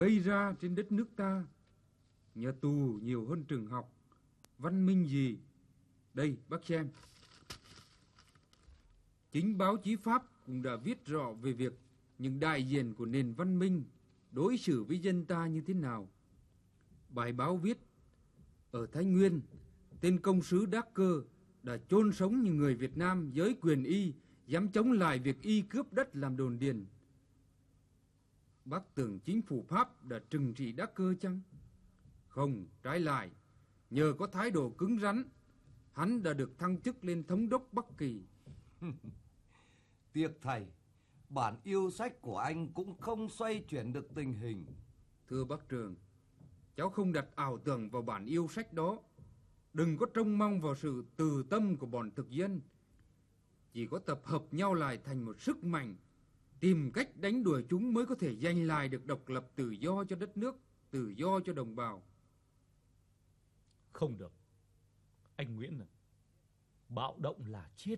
gây ra trên đất nước ta. Nhà tù nhiều hơn trường học, văn minh gì? Đây, bác xem. Chính báo chí Pháp cũng đã viết rõ về việc những đại diện của nền văn minh đối xử với dân ta như thế nào. Bài báo viết, ở Thái Nguyên, tên công sứ Đắc Cơ đã chôn sống những người Việt Nam giới quyền y dám chống lại việc y cướp đất làm đồn điền. Bác tưởng chính phủ Pháp đã trừng trị Đắc Cơ chăng? Không, trái lại, nhờ có thái độ cứng rắn, hắn đã được thăng chức lên thống đốc Bắc Kỳ. Tiếc thầy, bản yêu sách của anh cũng không xoay chuyển được tình hình. Thưa bác Trường, cháu không đặt ảo tưởng vào bản yêu sách đó. Đừng có trông mong vào sự từ tâm của bọn thực dân. Chỉ có tập hợp nhau lại thành một sức mạnh, tìm cách đánh đuổi chúng mới có thể giành lại được độc lập tự do cho đất nước, tự do cho đồng bào. Không được. Anh Nguyễn à, bạo động là chết.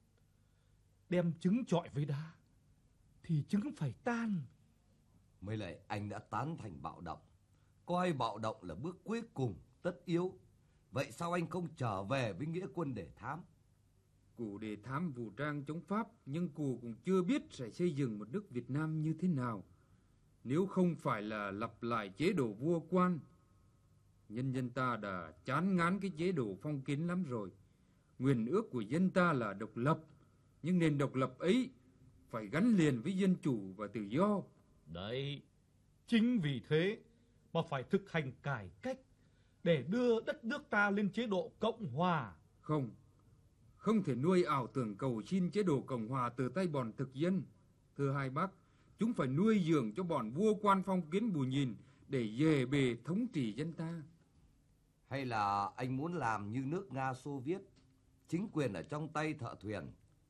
Đem trứng chọi với đá thì trứng phải tan. Mới lại anh đã tán thành bạo động, coi bạo động là bước cuối cùng tất yếu. Vậy sao anh không trở về với nghĩa quân để thám? Cụ để thám vũ trang chống Pháp, nhưng cụ cũng chưa biết sẽ xây dựng một nước Việt Nam như thế nào, nếu không phải là lặp lại chế độ vua quan. Nhân dân ta đã chán ngán cái chế độ phong kiến lắm rồi. Nguyện ước của dân ta là độc lập, nhưng nền độc lập ấy phải gắn liền với dân chủ và tự do. Đấy, chính vì thế mà phải thực hành cải cách để đưa đất nước ta lên chế độ cộng hòa. Không thể nuôi ảo tưởng cầu xin chế độ cộng hòa từ tay bọn thực dân. Thưa hai bác, chúng phải nuôi dưỡng cho bọn vua quan phong kiến bù nhìn để dề bề thống trị dân ta. Hay là anh muốn làm như nước Nga Xô Viết, chính quyền ở trong tay thợ thuyền?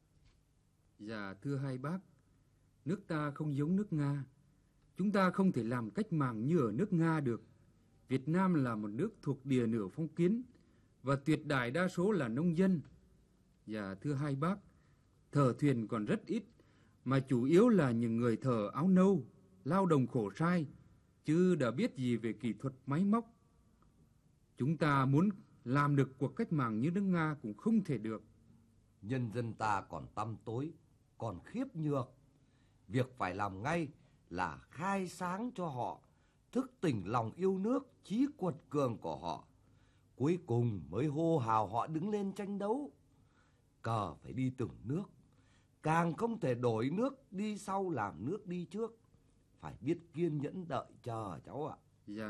Dạ thưa hai bác, nước ta không giống nước Nga. Chúng ta không thể làm cách mạng như ở nước Nga được. Việt Nam là một nước thuộc địa nửa phong kiến và tuyệt đại đa số là nông dân. Dạ thưa hai bác, thợ thuyền còn rất ít, mà chủ yếu là những người thợ áo nâu, lao động khổ sai, chứ đã biết gì về kỹ thuật máy móc. Chúng ta muốn làm được cuộc cách mạng như nước Nga cũng không thể được. Nhân dân ta còn tăm tối, còn khiếp nhược. Việc phải làm ngay là khai sáng cho họ, thức tỉnh lòng yêu nước, chí quật cường của họ. Cuối cùng mới hô hào họ đứng lên tranh đấu. Cờ phải đi từng nước, càng không thể đổi nước đi sau làm nước đi trước. Phải biết kiên nhẫn đợi chờ cháu ạ. Dạ.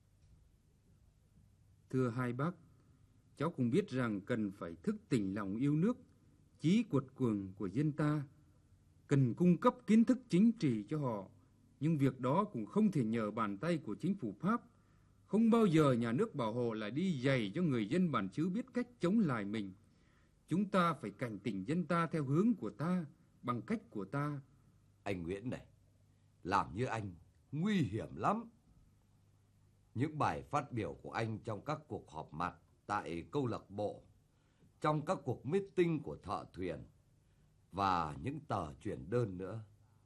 Thưa hai bác, cháu cũng biết rằng cần phải thức tỉnh lòng yêu nước, chí quật cường của dân ta, cần cung cấp kiến thức chính trị cho họ. Nhưng việc đó cũng không thể nhờ bàn tay của chính phủ Pháp. Không bao giờ nhà nước bảo hộ lại đi dạy cho người dân bản xứ biết cách chống lại mình. Chúng ta phải cảnh tỉnh dân ta theo hướng của ta, bằng cách của ta. Anh Nguyễn này, làm như anh nguy hiểm lắm. Những bài phát biểu của anh trong các cuộc họp mặt tại câu lạc bộ, trong các cuộc meeting của thợ thuyền và những tờ truyền đơn nữa,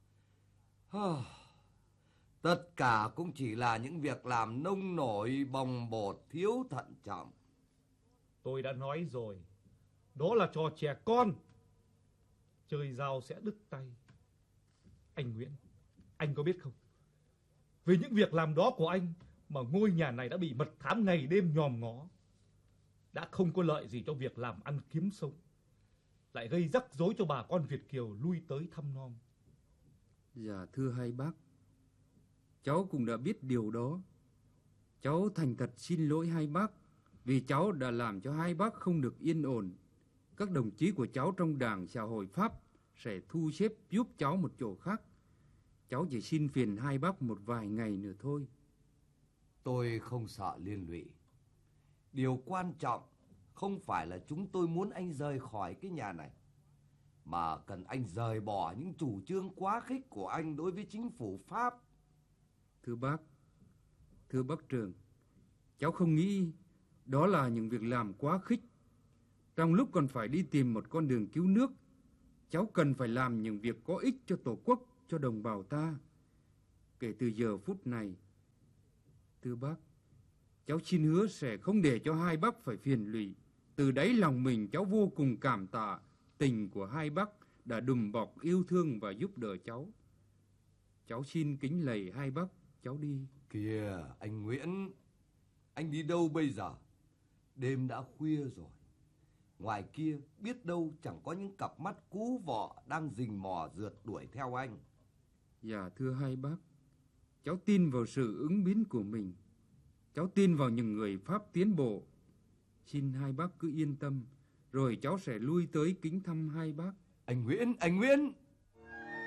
tất cả cũng chỉ là những việc làm nông nổi, bồng bột, thiếu thận trọng. Tôi đã nói rồi, đó là trò trẻ con. Chơi dao sẽ đứt tay. Anh Nguyễn, anh có biết không? Vì những việc làm đó của anh mà ngôi nhà này đã bị mật thám ngày đêm nhòm ngó. Đã không có lợi gì cho việc làm ăn kiếm sống, lại gây rắc rối cho bà con Việt kiều lui tới thăm nom. Dạ thưa hai bác, cháu cũng đã biết điều đó. Cháu thành thật xin lỗi hai bác, vì cháu đã làm cho hai bác không được yên ổn. Các đồng chí của cháu trong Đảng Xã hội Pháp sẽ thu xếp giúp cháu một chỗ khác. Cháu chỉ xin phiền hai bác một vài ngày nữa thôi. Tôi không sợ liên lụy. Điều quan trọng không phải là chúng tôi muốn anh rời khỏi cái nhà này, mà cần anh rời bỏ những chủ trương quá khích của anh đối với chính phủ Pháp. Thưa bác Trường, cháu không nghĩ đó là những việc làm quá khích. Trong lúc còn phải đi tìm một con đường cứu nước, cháu cần phải làm những việc có ích cho Tổ quốc, cho đồng bào ta. Kể từ giờ phút này, Thưa bác, cháu xin hứa sẽ không để cho hai bác phải phiền lụy. Từ đáy lòng mình cháu vô cùng cảm tạ tình của hai bác đã đùm bọc yêu thương và giúp đỡ cháu. Cháu xin kính lạy hai bác, cháu đi. Kìa, anh Nguyễn, anh đi đâu bây giờ? Đêm đã khuya rồi. Ngoài kia biết đâu chẳng có những cặp mắt cú vọ đang rình mò rượt đuổi theo anh. Dạ thưa hai bác, cháu tin vào sự ứng biến của mình. Cháu tin vào những người Pháp tiến bộ. Xin hai bác cứ yên tâm, rồi cháu sẽ lui tới kính thăm hai bác. Anh Nguyễn!